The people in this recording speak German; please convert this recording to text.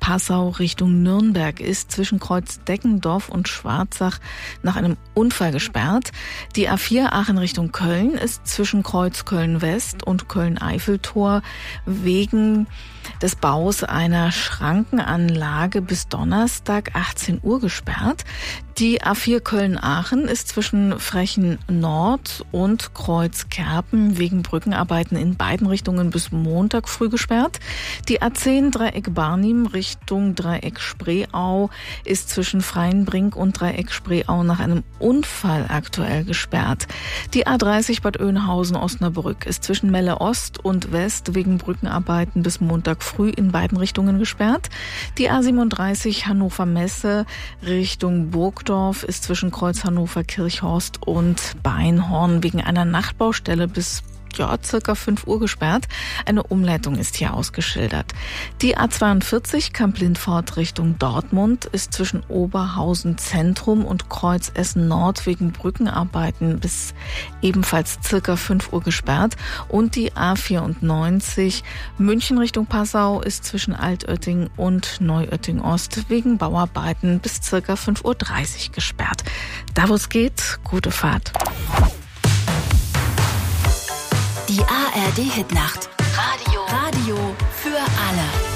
Passau Richtung Nürnberg ist zwischen Kreuz Deckendorf und Schwarzach nach einem Unfall gesperrt. Die A4 Aachen Richtung Köln ist zwischen Kreuz Köln-West und Köln-Eiffeltor wegen des Baus einer Schrankenanlage bis Donnerstag 18 Uhr gesperrt. Die A4 Köln-Aachen ist zwischen Frechen Nord und Kreuz Kerpen wegen Brückenarbeiten in beiden Richtungen bis Montag früh gesperrt. Die A10 Dreieck Barnim Richtung Dreieck Spreeau ist zwischen Freienbrink und Dreieck Spreeau nach einem Unfall aktuell gesperrt. Die A30 Bad Oeynhausen-Osnabrück ist zwischen Melle Ost und West wegen Brückenarbeiten bis Montag früh in beiden Richtungen gesperrt. Die A37 Hannover-Messe Richtung Burgdorf ist zwischen Kreuz Hannover-Kirchhorst und Beinhorn wegen einer Nachtbaustelle bis circa 5 Uhr gesperrt. Eine Umleitung ist hier ausgeschildert. Die A42 Kamp-Lindfort Richtung Dortmund ist zwischen Oberhausen Zentrum und Kreuz Essen Nord wegen Brückenarbeiten bis ebenfalls circa 5 Uhr gesperrt. Und die A94 München Richtung Passau ist zwischen Altötting und Neuötting Ost wegen Bauarbeiten bis circa 5:30 Uhr gesperrt. Da wo es geht, gute Fahrt. Die ARD Hitnacht. Radio für alle.